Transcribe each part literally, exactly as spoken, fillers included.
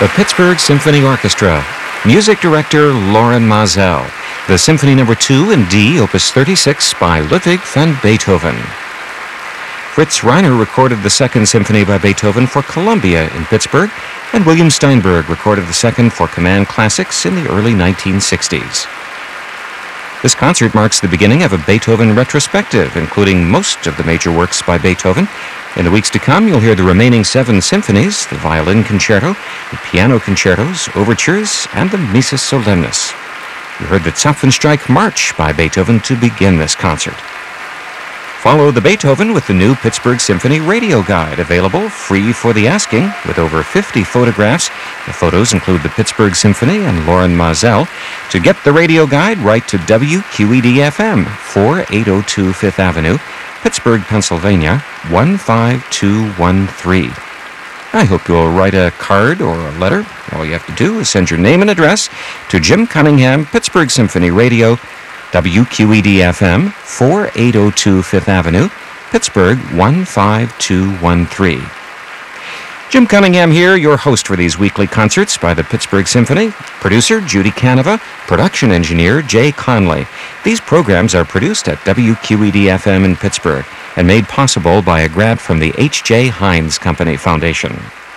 The Pittsburgh Symphony Orchestra. Music director Loren Maazel. The Symphony Number two in D, Opus thirty-six by Ludwig van Beethoven. Fritz Reiner recorded the Second Symphony by Beethoven for Columbia in Pittsburgh, and William Steinberg recorded the Second for Command Classics in the early nineteen sixties. This concert marks the beginning of a Beethoven retrospective, including most of the major works by Beethoven. In the weeks to come, you'll hear the remaining seven symphonies, the violin concerto, the piano concertos, overtures, and the Missa Solemnis. You heard the Zapfenstreich March by Beethoven to begin this concert. Follow the Beethoven with the new Pittsburgh Symphony Radio Guide, available free for the asking, with over fifty photographs. The photos include the Pittsburgh Symphony and Loren Maazel. To get the radio guide, write to W Q E D F M, forty-eight oh two Fifth Avenue, Pittsburgh, Pennsylvania, one five two one three. I hope you'll write a card or a letter. All you have to do is send your name and address to Jim Cunningham, Pittsburgh Symphony Radio, W Q E D F M, forty-eight oh two Fifth Avenue, Pittsburgh, one five two one three. Jim Cunningham here, your host for these weekly concerts by the Pittsburgh Symphony. Producer, Judy Canova. Production engineer, Jay Conley. These programs are produced at W Q E D F M in Pittsburgh and made possible by a grant from the H J. Heinz Company Foundation.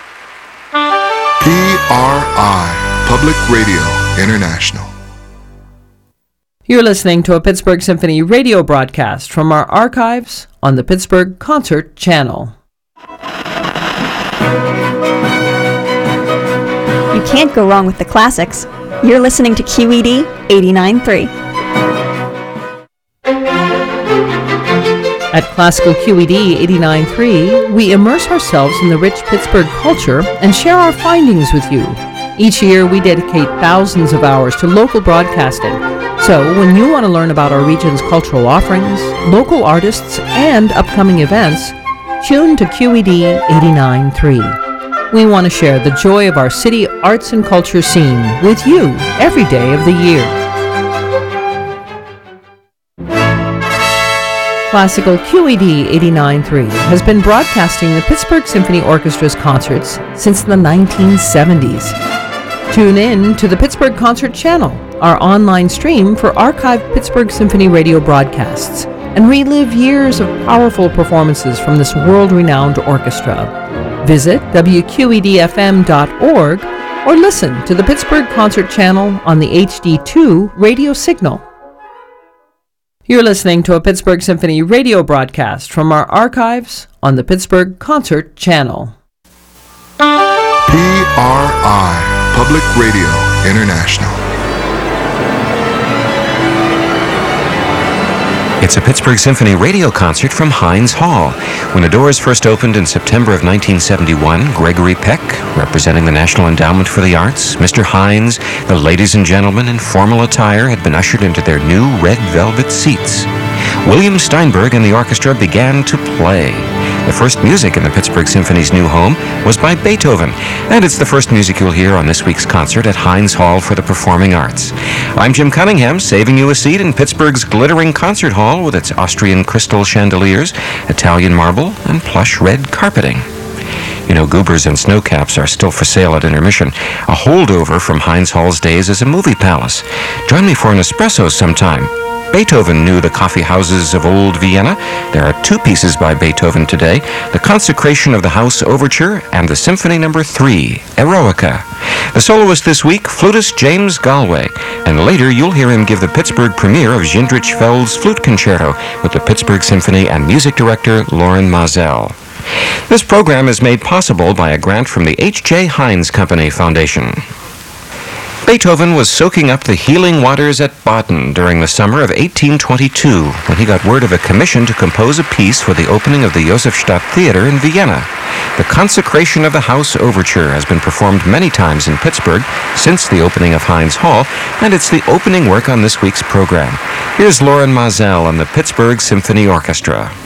P R I, Public Radio International. You're listening to a Pittsburgh Symphony radio broadcast from our archives on the Pittsburgh Concert Channel. You can't go wrong with the classics. You're listening to Q E D eighty-nine point three. At Classical Q E D eighty-nine point three, we immerse ourselves in the rich Pittsburgh culture and share our findings with you. Each year, we dedicate thousands of hours to local broadcasting. So, when you want to learn about our region's cultural offerings, local artists, and upcoming events, tune to Q E D eighty-nine point three. We want to share the joy of our city arts and culture scene with you every day of the year. Classical Q E D eighty-nine point three has been broadcasting the Pittsburgh Symphony Orchestra's concerts since the nineteen seventies. Tune in to the Pittsburgh Concert Channel, our online stream for archived Pittsburgh Symphony radio broadcasts, and relive years of powerful performances from this world-renowned orchestra. Visit W Q E D F M dot org or listen to the Pittsburgh Concert Channel on the H D two radio signal. You're listening to a Pittsburgh Symphony radio broadcast from our archives on the Pittsburgh Concert Channel. P R I, Public Radio International. It's a Pittsburgh Symphony radio concert from Heinz Hall. When the doors first opened in September of nineteen seventy-one, Gregory Peck, representing the National Endowment for the Arts, Mister Heinz, the ladies and gentlemen in formal attire had been ushered into their new red velvet seats. William Steinberg and the orchestra began to play. The first music in the Pittsburgh Symphony's new home was by Beethoven, and it's the first music you'll hear on this week's concert at Heinz Hall for the Performing Arts. I'm Jim Cunningham, saving you a seat in Pittsburgh's glittering concert hall with its Austrian crystal chandeliers, Italian marble, and plush red carpeting. You know, goobers and snowcaps are still for sale at intermission, a holdover from Heinz Hall's days as a movie palace. Join me for an espresso sometime. Beethoven knew the coffee houses of old Vienna. There are two pieces by Beethoven today, the Consecration of the House Overture and the Symphony Number three, Eroica. The soloist this week, flutist James Galway, and later you'll hear him give the Pittsburgh premiere of Jindřich Feld's Flute Concerto with the Pittsburgh Symphony and music director Loren Maazel. This program is made possible by a grant from the H J. Heinz Company Foundation. Beethoven was soaking up the healing waters at Baden during the summer of eighteen twenty-two when he got word of a commission to compose a piece for the opening of the Josefstadt Theater in Vienna. The Consecration of the House Overture has been performed many times in Pittsburgh since the opening of Heinz Hall, and it's the opening work on this week's program. Here's Loren Maazel and the Pittsburgh Symphony Orchestra.